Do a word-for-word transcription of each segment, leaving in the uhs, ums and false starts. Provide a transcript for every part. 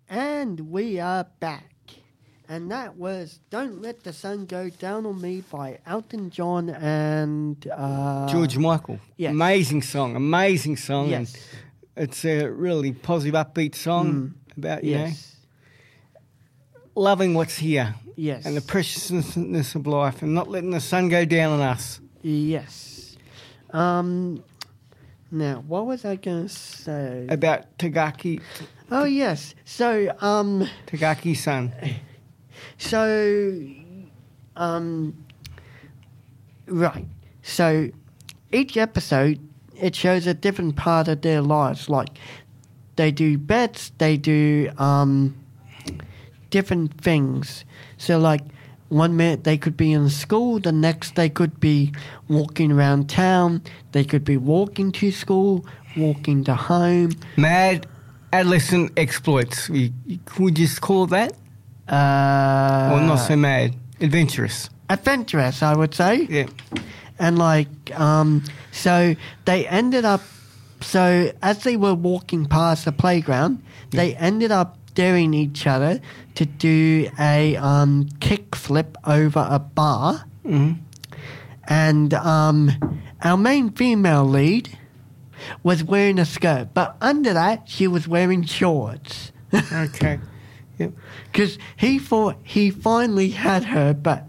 And we are back. And that was Don't Let the Sun Go Down on Me by Elton John and... Uh, George Michael. Yes. Amazing song, amazing song. Yes. And it's a really positive, upbeat song Mm. about, you Yes. know, loving what's here. Yes. And the preciousness of life and not letting the sun go down on us. Yes. Um. Now, what was I going to say? About Tagaki, Oh, yes. So, um... Tagaki-san. So, um, right. So, each episode, it shows a different part of their lives. Like, they do bets, they do um, different things. So, like, one minute they could be in school, the next they could be walking around town, they could be walking to school, walking to home. Mad adolescent exploits. We, we just call it that? Uh, Or not so mad. Adventurous. Adventurous, I would say. Yeah. And like, um, so they ended up, so as they were walking past the playground, they ended up daring each other to do a um, kick flip over a bar. Mm-hmm. And um, our main female lead was wearing a skirt, but under that, she was wearing shorts. Okay. Yep. Because he thought he finally had her, but...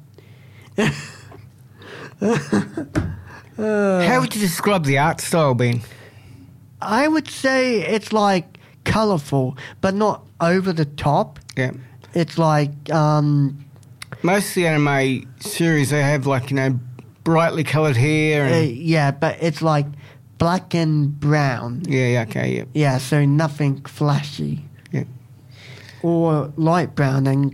How would you describe the art style, Ben? I would say it's like colourful, but not over the top. Yeah. It's like, um, Most of the anime series, they have like, you know, brightly coloured hair. uh, And, yeah, but it's like black and brown. yeah, yeah, okay, yeah. Yeah, so nothing flashy. Yeah. Or light brown and,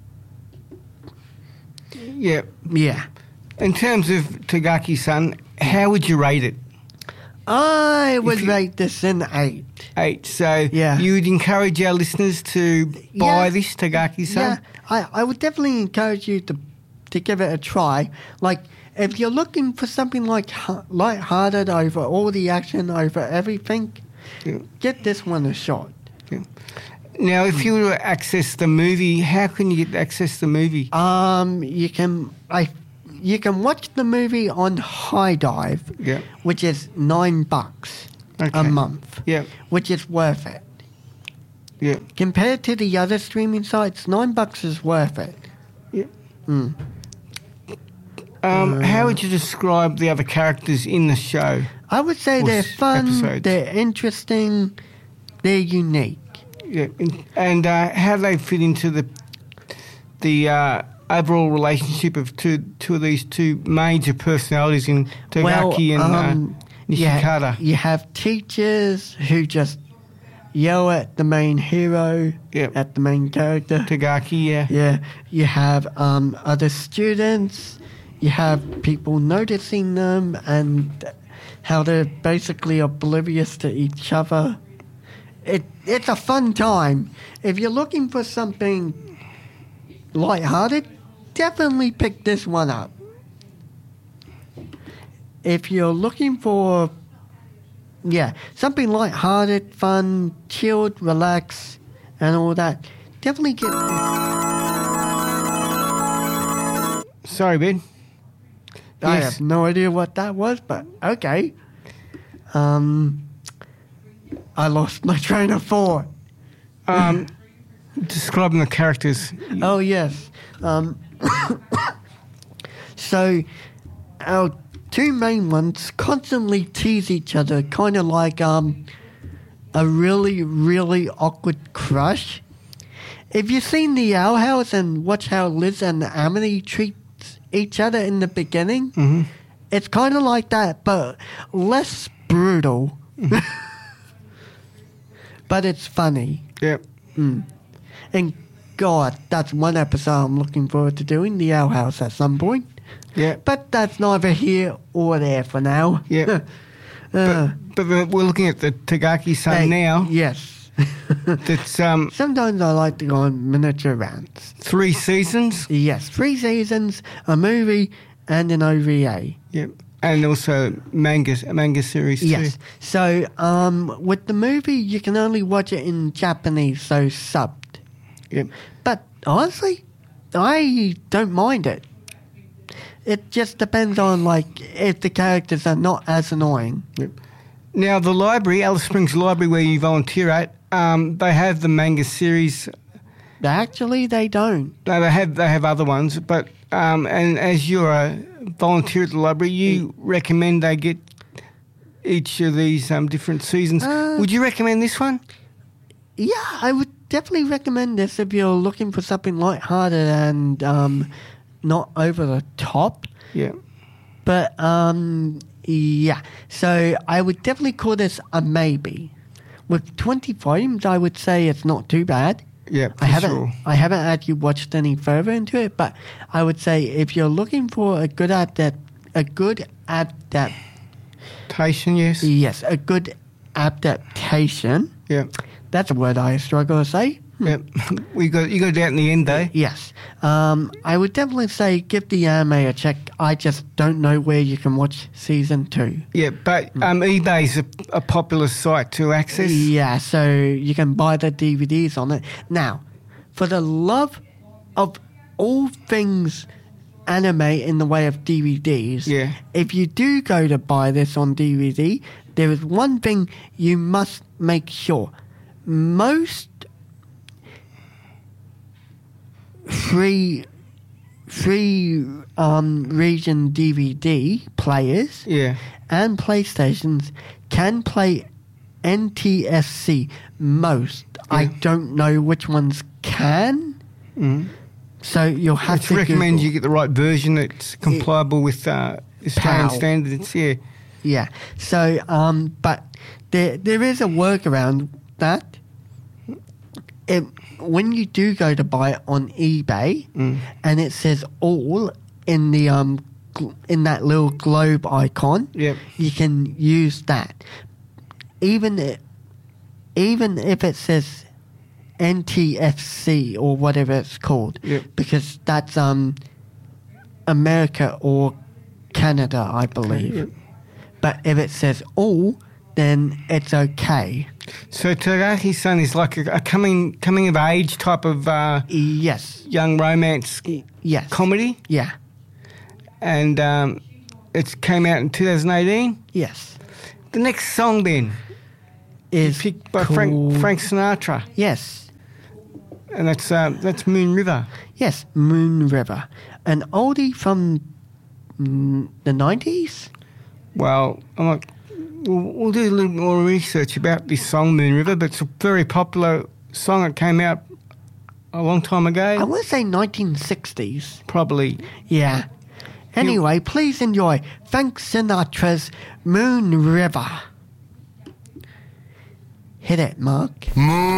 Yeah. yeah. In terms of Tagaki-san, how would you rate it? I would you- rate this an eight. Eight. So Yeah. you would encourage our listeners to buy Yeah. this Tagaki-san? Yeah, I, I would definitely encourage you to to give it a try. Like, if you're looking for something like hu- light-hearted over all the action, over everything, Yeah. get this one a shot. Now, if you were to access the movie, how can you get access the movie? Um, you can I, you can watch the movie on High Dive, Yeah. which is nine bucks Okay. a month, Yeah. which is worth it. Yeah. Compared to the other streaming sites, nine bucks is worth it. Yeah. Mm. Um, how would you describe the other characters in the show? I would say Or they're s- fun, episodes. they're interesting, they're unique. Yeah. And, and uh, how they fit into the the uh, overall relationship of two two of these two major personalities in Tagaki and um, uh, yeah, Nishikata. you have teachers who just yell at the main hero, Yeah. at the main character. Tagaki, yeah. Yeah, you have um, other students, you have people noticing them and how they're basically oblivious to each other. It It's a fun time. If you're looking for something lighthearted, definitely pick this one up. If you're looking for, yeah, something lighthearted, fun, chilled, relax, and all that, definitely get... Sorry, Ben. I Yes. have no idea what that was, but okay. Um, I lost my train of thought. Um, describing the characters. Oh, yes. Um, so, our two main ones constantly tease each other, kind of like um, a really, really awkward crush. If you've seen The Owl House and watch how Liz and Amity treat each other in the beginning, Mm-hmm. it's kind of like that, but less brutal. But it's funny. Yeah. Mm. And God, that's one episode I'm looking forward to doing, The Owl House, at some point. Yeah. But that's neither here or there for now. Yeah. uh, But the, we're looking at the Tagaki-san hey, now. Yes. That's um, Sometimes I like to go on miniature rants. three seasons. Yes, three seasons, a movie, and an O V A. Yeah. And also manga, manga series too. Yes. So, um, with the movie, you can only watch it in Japanese, so subbed. Yep. But honestly, I don't mind it. It just depends on, like, if the characters are not as annoying. Yep. Now, the library, Alice Springs Library, where you volunteer at, um, they have the manga series. Actually, they don't. No, they have they have other ones, but um, and as you're a volunteer at the library, you recommend they get each of these um, different seasons. Uh, Would you recommend this one? Yeah, I would definitely recommend this if you're looking for something lighthearted and um, not over the top. Yeah. But, um, yeah. So I would definitely call this a maybe. With twenty volumes, I would say it's not too bad. Yeah, I haven't sure. I haven't actually watched any further into it, but I would say if you're looking for a good adapt a good adapt Adaptation, yes. yes, a good adaptation. Yeah. That's a word I struggle to say. Yeah. we got you got it out in the end, though. Yes. Um, I would definitely say give the anime a check. I just don't know where you can watch season two. Yeah, but um, eBay's a, a popular site to access. Yeah, so you can buy the D V Ds on it. Now, for the love of all things anime in the way of D V Ds, Yeah. if you do go to buy this on D V D, there is one thing you must make sure. Most free free um, region D V D players Yeah. and PlayStations can play N T S C. Most. I Yeah. don't know which ones can. Mm. So you'll have It's to recommend Google. you get the right version that's compliable with uh, Australian PAL. standards. Yeah. Yeah. So, um, but there there is a workaround that it, when you do go to buy it on eBay Mm. and it says all in the um gl- in that little globe icon, Yep. you can use that. Even if, even if it says N T F C or whatever it's called, Yep. because that's um America or Canada, I believe. Yep. But if it says all, then it's okay. So Teraki-san is like a, a coming coming of age type of uh, Yes. young romance Y- Yes. comedy, Yeah. and um, it came out in two thousand eighteen. Yes. The next song then Is picked by Frank called- Frank Sinatra, Yes. and that's um, that's Moon River. Yes. Moon River. An oldie from mm, the nineties? Well, I'm like, we'll, we'll do a little more research about this song, Moon River, but it's a very popular song that came out a long time ago. I want to say nineteen sixties. Probably. Yeah. Anyway, please enjoy Frank Sinatra's Moon River. Hit it, Mark. Moon